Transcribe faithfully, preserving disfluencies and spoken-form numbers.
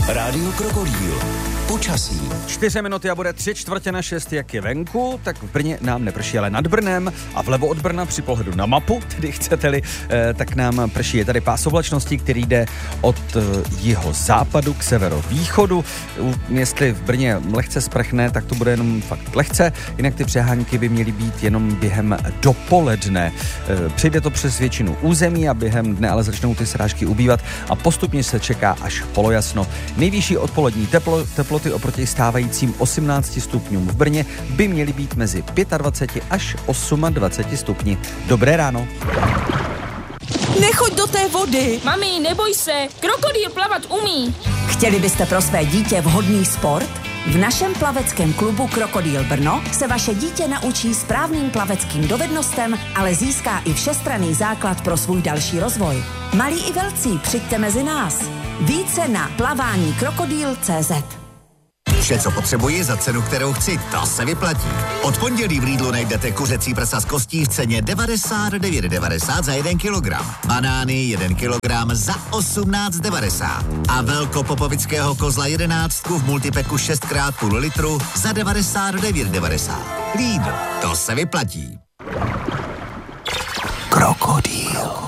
Rádio Krokodýl. Počasí. Čtyři minuty a bude tři čtvrtě na šest, jak je venku, tak v Brně nám neprší, ale nad Brnem a vlevo od Brna při pohledu na mapu, tedy chcete-li, eh, tak nám prší. Je tady pás oblačnosti, který jde od eh, jiho západu k severovýchodu. Jestli v Brně lehce sprchne, tak to bude jenom fakt lehce, jinak ty přehánky by měly být jenom během dopoledne. Eh, přijde to přes většinu území a během dne ale začnou ty srážky ubývat a postupně se čeká až polojasno. Nejvyšší odpolední teplo, teploty oproti stávajícím osmnácti stupňům v Brně by měly být mezi dvaceti pěti až dvaceti osmi stupni. Dobré ráno. Nechoď do té vody. Mami, neboj se, krokodýl plavat umí. Chtěli byste pro své dítě vhodný sport? V našem plaveckém klubu Krokodýl Brno se vaše dítě naučí správným plaveckým dovednostem, ale získá i všestranný základ pro svůj další rozvoj. Malí i velcí, přijďte mezi nás. Více na plavání krokodýl tečka cé zet. Vše, co potřebuji za cenu, kterou chci, to se vyplatí. Od pondělí v Lidlu najdete kuřecí prsa z kostí v ceně devadesát devět devadesát za jeden kilogram. Banány jeden kilogram za osmnáct devadesát. A velkopopovického kozla jedenáctku v multipeku šest krát půl litru za devadesát devět devadesát. Lidl, to se vyplatí. Krokodýl.